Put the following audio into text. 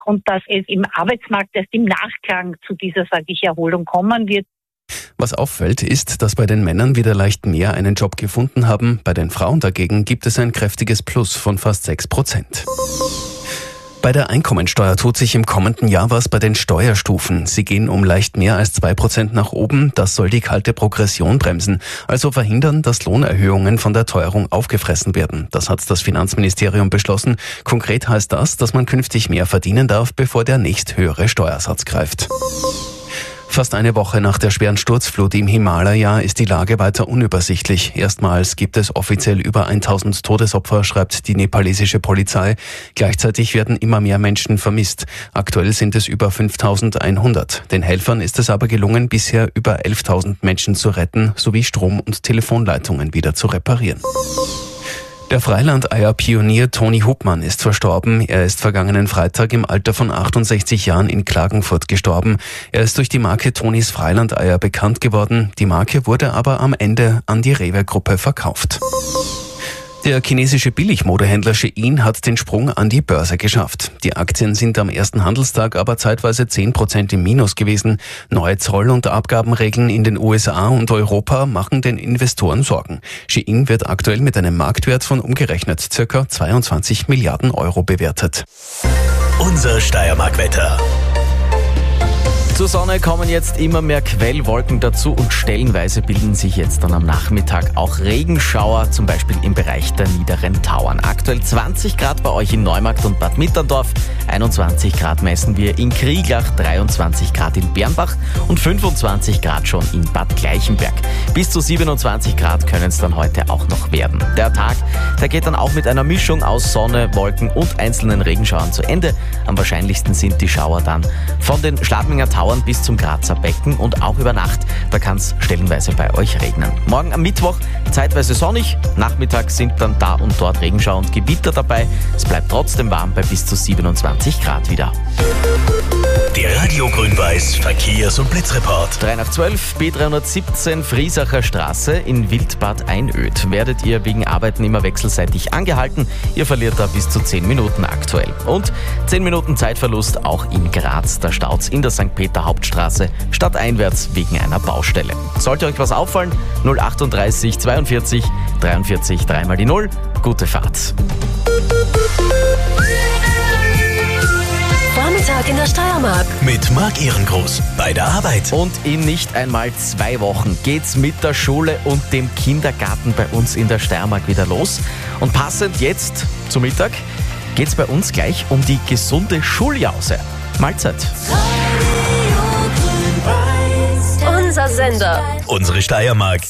und dass es im Arbeitsmarkt erst im Nachklang zu dieser, Erholung kommen wird. Was auffällt, ist, dass bei den Männern wieder leicht mehr einen Job gefunden haben. Bei den Frauen dagegen gibt es ein kräftiges Plus von fast 6%. Bei der Einkommensteuer tut sich im kommenden Jahr was bei den Steuerstufen. Sie gehen um leicht mehr als 2% nach oben. Das soll die kalte Progression bremsen, also verhindern, dass Lohnerhöhungen von der Teuerung aufgefressen werden. Das hat das Finanzministerium beschlossen. Konkret heißt das, dass man künftig mehr verdienen darf, bevor der nächsthöhere Steuersatz greift. Fast eine Woche nach der schweren Sturzflut im Himalaya ist die Lage weiter unübersichtlich. Erstmals gibt es offiziell über 1000 Todesopfer, schreibt die nepalesische Polizei. Gleichzeitig werden immer mehr Menschen vermisst. Aktuell sind es über 5100. Den Helfern ist es aber gelungen, bisher über 11.000 Menschen zu retten, sowie Strom- und Telefonleitungen wieder zu reparieren. Der Freilandeier-Pionier Toni Hubmann ist verstorben. Er ist vergangenen Freitag im Alter von 68 Jahren in Klagenfurt gestorben. Er ist durch die Marke Tonis Freilandeier bekannt geworden. Die Marke wurde aber am Ende an die Rewe-Gruppe verkauft. Der chinesische Billigmodehändler Shein hat den Sprung an die Börse geschafft. Die Aktien sind am ersten Handelstag aber zeitweise 10% im Minus gewesen. Neue Zoll- und Abgabenregeln in den USA und Europa machen den Investoren Sorgen. Shein wird aktuell mit einem Marktwert von umgerechnet ca. 22 Milliarden Euro bewertet. Unser Steiermark-Wetter. Zur Sonne kommen jetzt immer mehr Quellwolken dazu und stellenweise bilden sich jetzt dann am Nachmittag auch Regenschauer, zum Beispiel im Bereich der niederen Tauern. Aktuell 20 Grad bei euch in Neumarkt und Bad Mitterndorf, 21 Grad messen wir in Krieglach, 23 Grad in Bernbach und 25 Grad schon in Bad Gleichenberg. Bis zu 27 Grad können es dann heute auch noch werden. Der Tag, der geht dann auch mit einer Mischung aus Sonne, Wolken und einzelnen Regenschauern zu Ende. Am wahrscheinlichsten sind die Schauer dann von den Schladminger Tauern bis zum Grazer Becken und auch über Nacht, da kann es stellenweise bei euch regnen. Morgen am Mittwoch zeitweise sonnig, nachmittags sind dann da und dort Regenschauer und Gewitter dabei. Es bleibt trotzdem warm bei bis zu 27 Grad wieder. Der Radio Grün-Weiß Verkehrs- und Blitzreport. 3:12, B317 Friesacher Straße in Wildbad Einöd. Werdet ihr wegen Arbeiten immer wechselseitig angehalten? Ihr verliert da bis zu 10 Minuten aktuell. Und 10 Minuten Zeitverlust auch in Graz. Da staut's in der St. Peter Hauptstraße stadteinwärts wegen einer Baustelle. Sollte euch was auffallen? 038 42 43 3 mal die 0. Gute Fahrt. Vormittag in der Steiermark. Mit Marc Ehrengroß bei der Arbeit. Und in nicht einmal 2 Wochen geht's mit der Schule und dem Kindergarten bei uns in der Steiermark wieder los. Und passend jetzt zum Mittag geht's bei uns gleich um die gesunde Schuljause. Mahlzeit. Unser Sender. Unsere Steiermark.